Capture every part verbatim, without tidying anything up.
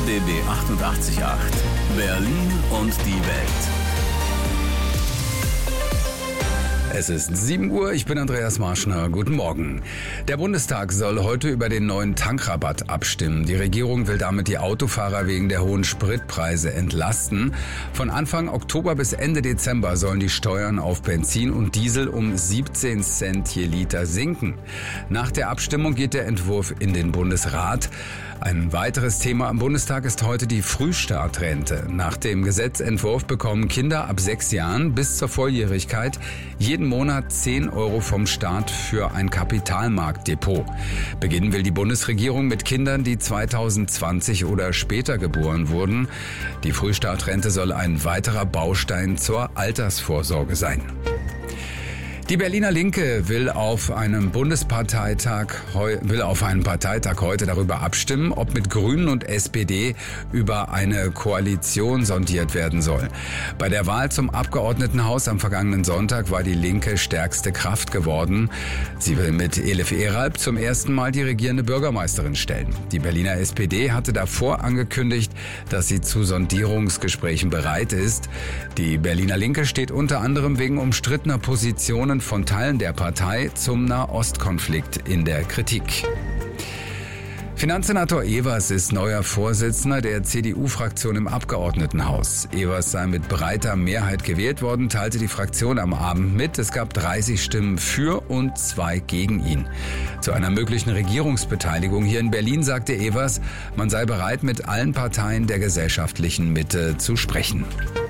B B achtundachtzig Komma acht. Berlin und die Welt. Es ist sieben Uhr, ich bin Andreas Marschner. Guten Morgen. Der Bundestag soll heute über den neuen Tankrabatt abstimmen. Die Regierung will damit die Autofahrer wegen der hohen Spritpreise entlasten. Von Anfang Oktober bis Ende Dezember sollen die Steuern auf Benzin und Diesel um siebzehn Cent je Liter sinken. Nach der Abstimmung geht der Entwurf in den Bundesrat. Ein weiteres Thema am Bundestag ist heute die Frühstartrente. Nach dem Gesetzentwurf bekommen Kinder ab sechs Jahren bis zur Volljährigkeit jeden Monat zehn Euro vom Staat für ein Kapitalmarktdepot. Beginnen will die Bundesregierung mit Kindern, die zweitausendzwanzig oder später geboren wurden. Die Frühstartrente soll ein weiterer Baustein zur Altersvorsorge sein. Die Berliner Linke will auf einem Bundesparteitag, will auf einem Parteitag heute darüber abstimmen, ob mit Grünen und S P D über eine Koalition sondiert werden soll. Bei der Wahl zum Abgeordnetenhaus am vergangenen Sonntag war die Linke stärkste Kraft geworden. Sie will mit Elif Eralp zum ersten Mal die regierende Bürgermeisterin stellen. Die Berliner S P D hatte davor angekündigt, dass sie zu Sondierungsgesprächen bereit ist. Die Berliner Linke steht unter anderem wegen umstrittener Positionen von Teilen der Partei zum Nahostkonflikt in der Kritik. Finanzsenator Evers ist neuer Vorsitzender der C D U-Fraktion im Abgeordnetenhaus. Evers sei mit breiter Mehrheit gewählt worden, teilte die Fraktion am Abend mit. Es gab dreißig Stimmen für und zwei gegen ihn. Zu einer möglichen Regierungsbeteiligung hier in Berlin sagte Evers, man sei bereit, mit allen Parteien der gesellschaftlichen Mitte zu sprechen.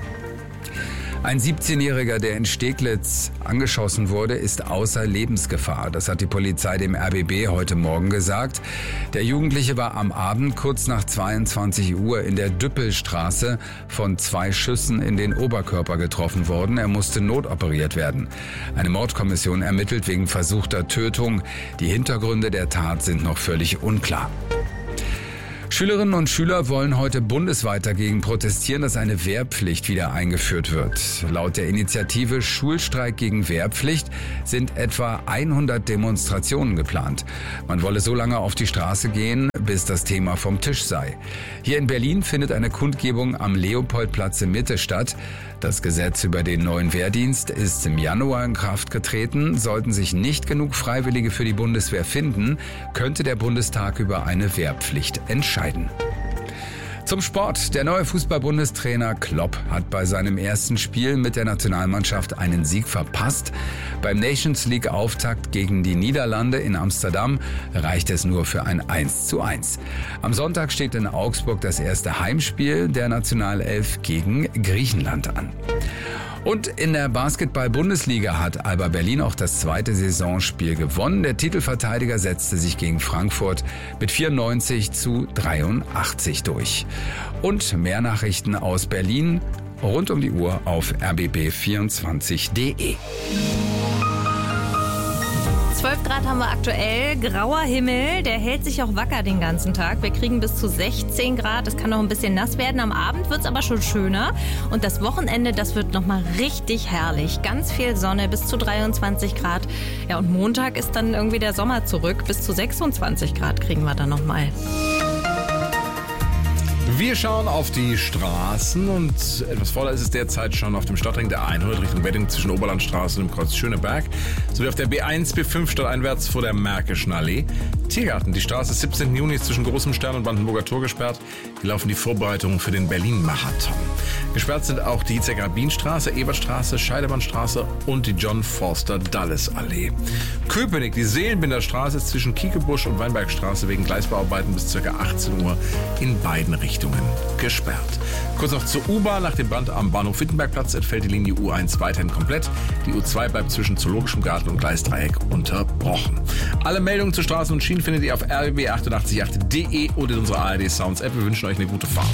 Ein siebzehnjähriger, der in Steglitz angeschossen wurde, ist außer Lebensgefahr. Das hat die Polizei dem R B B heute Morgen gesagt. Der Jugendliche war am Abend kurz nach zweiundzwanzig Uhr in der Düppelstraße von zwei Schüssen in den Oberkörper getroffen worden. Er musste notoperiert werden. Eine Mordkommission ermittelt wegen versuchter Tötung. Die Hintergründe der Tat sind noch völlig unklar. Schülerinnen und Schüler wollen heute bundesweit dagegen protestieren, dass eine Wehrpflicht wieder eingeführt wird. Laut der Initiative Schulstreik gegen Wehrpflicht sind etwa hundert Demonstrationen geplant. Man wolle so lange auf die Straße gehen, bis das Thema vom Tisch sei. Hier in Berlin findet eine Kundgebung am Leopoldplatz in Mitte statt. Das Gesetz über den neuen Wehrdienst ist im Januar in Kraft getreten. Sollten sich nicht genug Freiwillige für die Bundeswehr finden, könnte der Bundestag über eine Wehrpflicht entscheiden. Zum Sport. Der neue Fußball-Bundestrainer Klopp hat bei seinem ersten Spiel mit der Nationalmannschaft einen Sieg verpasst. Beim Nations League-Auftakt gegen die Niederlande in Amsterdam reicht es nur für ein eins zu eins. Am Sonntag steht in Augsburg das erste Heimspiel der Nationalelf gegen Griechenland an. Und in der Basketball-Bundesliga hat Alba Berlin auch das zweite Saisonspiel gewonnen. Der Titelverteidiger setzte sich gegen Frankfurt mit vierundneunzig zu dreiundachtzig durch. Und mehr Nachrichten aus Berlin rund um die Uhr auf r b b vierundzwanzig punkt d e. zwölf Grad haben wir aktuell, grauer Himmel, der hält sich auch wacker den ganzen Tag. Wir kriegen bis zu sechzehn Grad, es kann noch ein bisschen nass werden. Am Abend wird es aber schon schöner und das Wochenende, das wird nochmal richtig herrlich. Ganz viel Sonne, bis zu dreiundzwanzig Grad. Ja, und Montag ist dann irgendwie der Sommer zurück, bis zu sechsundzwanzig Grad kriegen wir dann nochmal. Wir schauen auf die Straßen und etwas voller ist es derzeit schon auf dem Stadtring der hundert Richtung Wedding zwischen Oberlandstraße und dem Kreuz Schöneberg, sowie auf der B eins, B fünf stadteinwärts vor der Märkischen Allee. Tiergarten, die Straße siebzehnten Juni ist zwischen Großem Stern und Brandenburger Tor gesperrt. Hier laufen die Vorbereitungen für den Berlin-Marathon. Gesperrt sind auch die Hitzek-Rabin-Straße, Ebertstraße, Scheidemannstraße und die John-Forster-Dulles-Allee. Köpenick, die Seelenbinderstraße ist zwischen Kiekebusch und Weinbergstraße wegen Gleisbauarbeiten bis ca. achtzehn Uhr in beiden Richtungen gesperrt. Kurz noch zur U-Bahn. Nach dem Brand am Bahnhof Wittenbergplatz entfällt die Linie U eins weiterhin komplett. Die U zwei bleibt zwischen Zoologischem Garten und Gleisdreieck unterbrochen. Alle Meldungen zu Straßen und Schienen findet ihr auf r b b achtundachtzig Komma acht punkt d e oder in unserer A R D Sounds App. Wir wünschen euch eine gute Fahrt.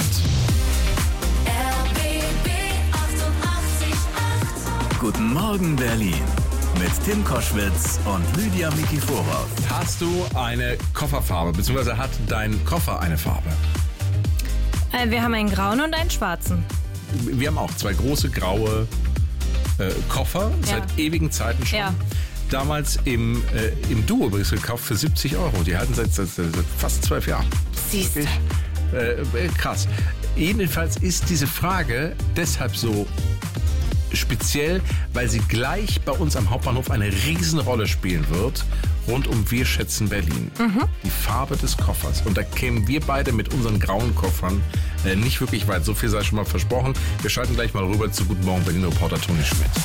R B B achtundachtzig Komma acht. Guten Morgen Berlin. Mit Tim Koschwitz und Lydia Mikiforov. Hast du eine Kofferfarbe, beziehungsweise hat dein Koffer eine Farbe? Äh, wir haben einen grauen und einen schwarzen. Wir haben auch zwei große graue äh, Koffer, ja. Seit ewigen Zeiten schon. Ja. Damals im, äh, im Duo übrigens gekauft für siebzig Euro. Die halten seit, seit, seit fast zwölf Jahren. Siehst du. Äh, krass. Jedenfalls ist diese Frage deshalb so speziell, weil sie gleich bei uns am Hauptbahnhof eine Riesenrolle spielen wird, rund um Wir schätzen Berlin. Mhm. Die Farbe des Koffers. Und da kämen wir beide mit unseren grauen Koffern äh, nicht wirklich weit. So viel sei schon mal versprochen. Wir schalten gleich mal rüber zu Guten Morgen Berlin Reporter Toni Schmidt.